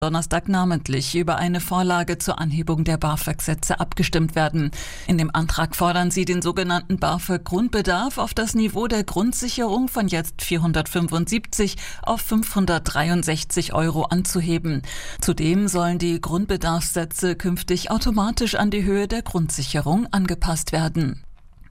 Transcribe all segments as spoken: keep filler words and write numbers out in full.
Donnerstag namentlich über eine Vorlage zur Anhebung der BAföG-Sätze abgestimmt werden. In dem Antrag fordern sie, den sogenannten BAföG-Grundbedarf auf das Niveau der Grundsicherung von jetzt vierhundertfünfundsiebzig auf fünfhundertdreiundsechzig Euro anzuheben. Zudem sollen die Grundbedarfssätze künftig automatisch an die Höhe der Grundsicherung angepasst werden.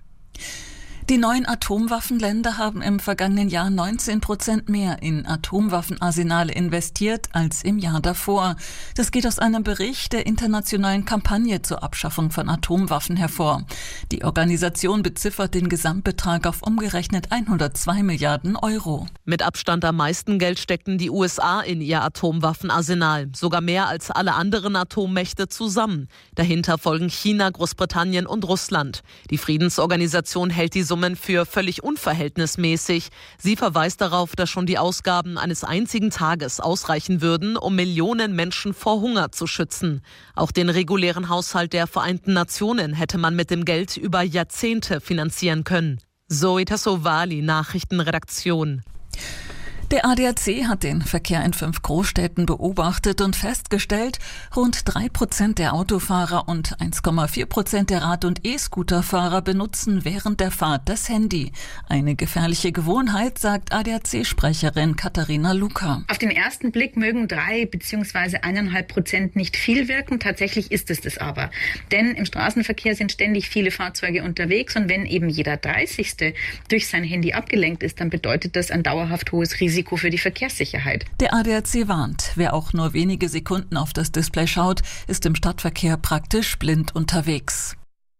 Die neuen Atomwaffenländer haben im vergangenen Jahr neunzehn Prozent mehr in Atomwaffenarsenale investiert als im Jahr davor. Das geht aus einem Bericht der internationalen Kampagne zur Abschaffung von Atomwaffen hervor. Die Organisation beziffert den Gesamtbetrag auf umgerechnet hundertzwei Milliarden Euro. Mit Abstand am meisten Geld steckten die U S A in ihr Atomwaffenarsenal. Sogar mehr als alle anderen Atommächte zusammen. Dahinter folgen China, Großbritannien und Russland. Die Friedensorganisation hält die Summe für völlig unverhältnismäßig. Sie verweist darauf, dass schon die Ausgaben eines einzigen Tages ausreichen würden, um Millionen Menschen vor Hunger zu schützen. Auch den regulären Haushalt der Vereinten Nationen hätte man mit dem Geld über Jahrzehnte finanzieren können. Zoe Tassovali, Nachrichtenredaktion. Der A D A C hat den Verkehr in fünf Großstädten beobachtet und festgestellt, rund drei Prozent der Autofahrer und eins Komma vier Prozent der Rad- und E-Scooterfahrer benutzen während der Fahrt das Handy. Eine gefährliche Gewohnheit, sagt A D A C-Sprecherin Katharina Luca. Auf den ersten Blick mögen drei bzw. eineinhalb Prozent nicht viel wirken. Tatsächlich ist es das aber. Denn im Straßenverkehr sind ständig viele Fahrzeuge unterwegs und wenn eben jeder dreißigste durch sein Handy abgelenkt ist, dann bedeutet das ein dauerhaft hohes Risiko für die Verkehrssicherheit. Der A D A C warnt, wer auch nur wenige Sekunden auf das Display schaut, ist im Stadtverkehr praktisch blind unterwegs.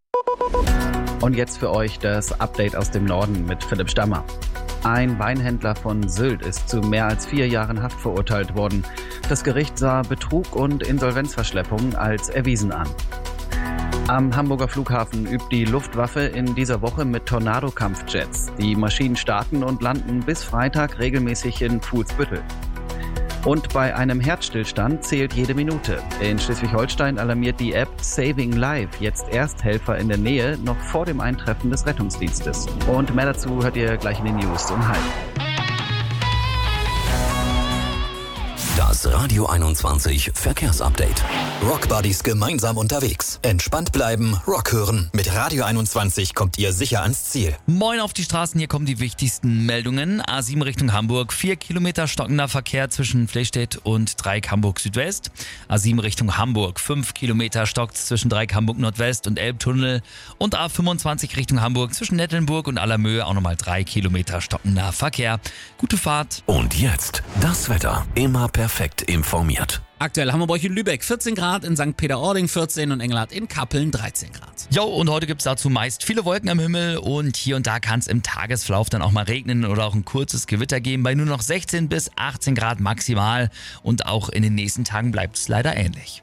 Und jetzt für euch das Update aus dem Norden mit Philipp Stammer. Ein Weinhändler von Sylt ist zu mehr als vier Jahren Haft verurteilt worden. Das Gericht sah Betrug und Insolvenzverschleppung als erwiesen an. Am Hamburger Flughafen übt die Luftwaffe in dieser Woche mit Tornado-Kampfjets. Die Maschinen starten und landen bis Freitag regelmäßig in Fuhlsbüttel. Und bei einem Herzstillstand zählt jede Minute. In Schleswig-Holstein alarmiert die App Saving Life jetzt Ersthelfer in der Nähe, noch vor dem Eintreffen des Rettungsdienstes. Und mehr dazu hört ihr gleich in den News um halb. Das Radio einundzwanzig Verkehrsupdate. Rockbuddies gemeinsam unterwegs. Entspannt bleiben, Rock hören. Mit Radio einundzwanzig kommt ihr sicher ans Ziel. Moin auf die Straßen, hier kommen die wichtigsten Meldungen. A sieben Richtung Hamburg, vier Kilometer stockender Verkehr zwischen Flechstedt und Dreieck Hamburg Südwest. A sieben Richtung Hamburg, fünf Kilometer stockt zwischen Dreieck Hamburg Nordwest und Elbtunnel. Und A fünfundzwanzig Richtung Hamburg zwischen Nettelnburg und Allermöhe auch nochmal drei Kilometer stockender Verkehr. Gute Fahrt. Und jetzt das Wetter. Immer perfekt informiert. Aktuell haben wir bei euch in Lübeck vierzehn Grad, in Sankt Peter-Ording vierzehn und Engelhardt in Kappeln dreizehn Grad. Jo, und heute gibt's dazu meist viele Wolken am Himmel und hier und da kann es im Tagesverlauf dann auch mal regnen oder auch ein kurzes Gewitter geben bei nur noch sechzehn bis achtzehn Grad maximal und auch in den nächsten Tagen bleibt es leider ähnlich.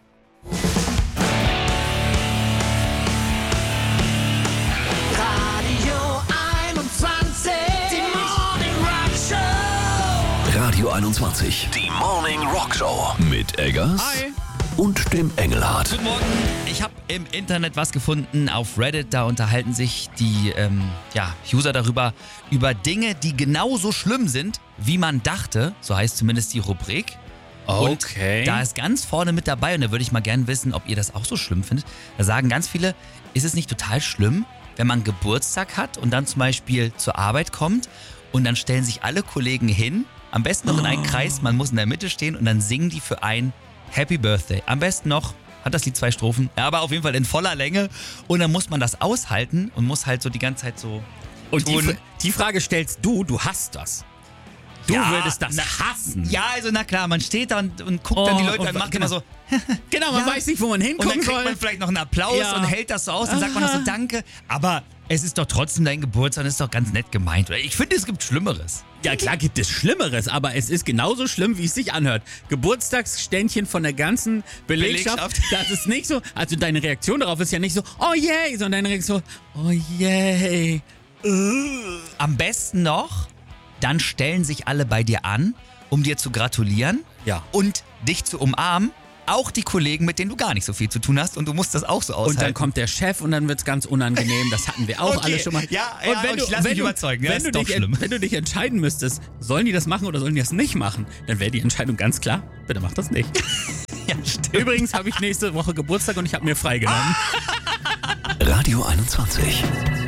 Radio einundzwanzig, die Morning Rock Show mit Eggers Hi. und dem Engelhardt. Guten Morgen. Ich habe im Internet was gefunden auf Reddit. Da unterhalten sich die ähm, ja, User darüber, über Dinge, die genauso schlimm sind, wie man dachte. So heißt zumindest die Rubrik. Okay. Und da ist ganz vorne mit dabei, und da würde ich mal gerne wissen, ob ihr das auch so schlimm findet. Da sagen ganz viele, ist es nicht total schlimm, wenn man Geburtstag hat und dann zum Beispiel zur Arbeit kommt und dann stellen sich alle Kollegen hin, am besten noch in einen Kreis, man muss in der Mitte stehen und dann singen die für ein Happy Birthday. Am besten noch, hat das Lied zwei Strophen, ja, aber auf jeden Fall in voller Länge und dann muss man das aushalten und muss halt so die ganze Zeit so Und die, tun. die Frage stellst du, du hast das. Du Ja, würdest das na, hassen. Ja, also na klar, man steht da und, und guckt dann die Oh, Leute und an und macht genau. immer so Genau, man Ja. weiß nicht, wo man und dann hingucken kriegt soll. man vielleicht noch einen Applaus Ja. und hält das so aus, dann sagt man noch so Danke, aber es ist doch trotzdem dein Geburtstag und ist doch ganz nett gemeint. Oder? Ich finde, es gibt Schlimmeres. Ja, klar gibt es Schlimmeres, aber es ist genauso schlimm, wie es sich anhört. Geburtstagsständchen von der ganzen Belegschaft, Belegschaft. das ist nicht so, also deine Reaktion darauf ist ja nicht so, oh yay, sondern deine Reaktion, oh yay. Am besten noch, dann stellen sich alle bei dir an, um dir zu gratulieren Ja. und dich zu umarmen. Auch die Kollegen, mit denen du gar nicht so viel zu tun hast und du musst das auch so aushalten. Und dann kommt der Chef und dann wird's ganz unangenehm. Das hatten wir auch Okay. alle schon mal. Ja, und ja, wenn ich du, lass wenn mich du, überzeugen. Ja, Wenn, ist du doch dich, schlimm. wenn du dich entscheiden müsstest, sollen die das machen oder sollen die das nicht machen, dann wäre die Entscheidung ganz klar, bitte mach das nicht. Übrigens habe ich nächste Woche Geburtstag und ich habe mir freigenommen. Radio einundzwanzig.